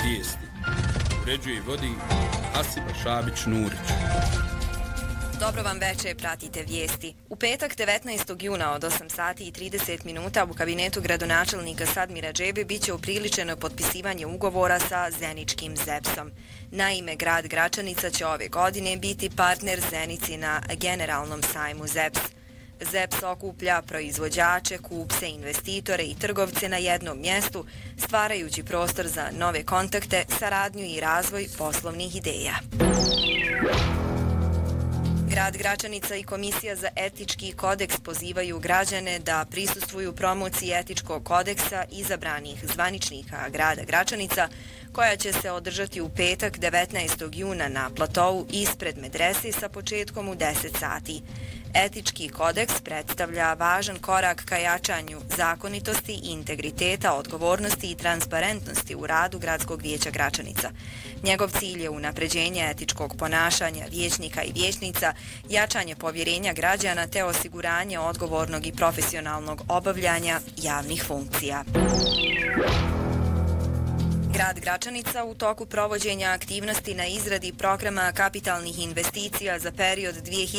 vijesti. Uređuje i vodi Hasiba Šabić-Nurić. Dobro vam večer, pratite vijesti. U petak 19. juna od 8 sati i 30 minuta u kabinetu gradonačelnika Sadmira Džebe biće upriličeno potpisivanje ugovora sa Zeničkim ZEPS-om. Naime, grad Gračanica će ove godine biti partner Zenici na generalnom sajmu ZEPS. ZEPS okuplja proizvođače, kupce, investitore i trgovce na jednom mjestu, stvarajući prostor za nove kontakte, saradnju i razvoj poslovnih ideja. Grad Gračanica i Komisija za etički kodeks pozivaju građane da prisustvuju promociji etičkog kodeksa izabranih zvaničnika grada Gračanica, koja će se održati u petak 19. juna na platovu ispred medrese sa početkom u 10 sati. Etički kodeks predstavlja važan korak ka jačanju zakonitosti, integriteta, odgovornosti i transparentnosti u radu Gradskog vijeća Gračanica. Njegov cilj je unapređenje etičkog ponašanja vijećnika i vijećnica, jačanje povjerenja građana te osiguranje odgovornog i profesionalnog obavljanja javnih funkcija. Grad Gračanica u toku provođenja aktivnosti na izradi programa kapitalnih investicija za period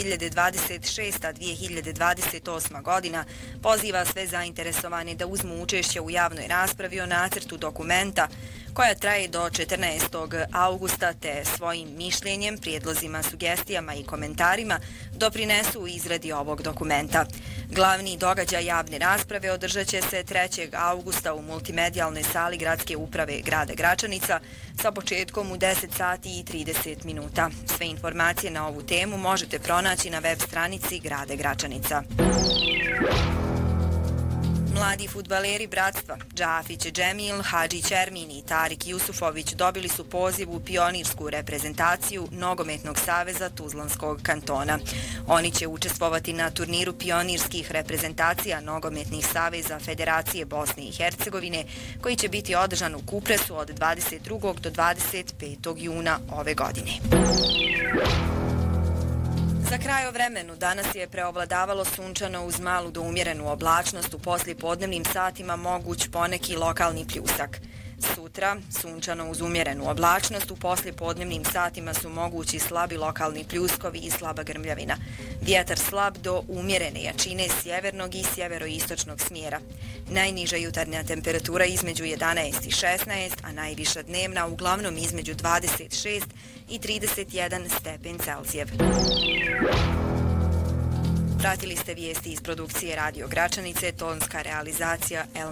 2026-2028 godina poziva sve zainteresovane da uzmu učešće u javnoj raspravi o nacrtu dokumenta koja traje do 14. augusta te svojim mišljenjem, prijedlozima, sugestijama i komentarima doprinesu u izradi ovog dokumenta. Glavni događaj javne rasprave održat će se 3. augusta u multimedijalnoj sali Gradske uprave grada Gračanica sa početkom u 10 sati i 30 minuta. Sve informacije na ovu temu možete pronaći na web stranici grada Gračanica. Mladi fudbaleri bratstva Džafić Džemil, Hadžić Ermin i Tarik Jusufović dobili su poziv u pionirsku reprezentaciju Nogometnog saveza Tuzlanskog kantona. Oni će učestvovati na turniru pionirskih reprezentacija Nogometnih saveza Federacije Bosne i Hercegovine, koji će biti održan u Kupresu od 22. do 25. juna ove godine. Za kraj o vremenu danas je preovladavalo sunčano uz malu do umjerenu oblačnost, u poslijepodnevnim satima moguć poneki lokalni pljusak. Sutra sunčano uz umjerenu oblačnost, u poslijepodnevnim satima su mogući slabi lokalni pljuskovi i slaba grmljavina. Vjetar slab do umjerene jačine sjevernog i sjeveroistočnog smjera. Najniža jutarnja temperatura između 11 i 16, a najviša dnevna uglavnom između 26 i 31 stepen Celzijev. Pratili ste vijesti iz produkcije Radio Gračanice, tonska realizacija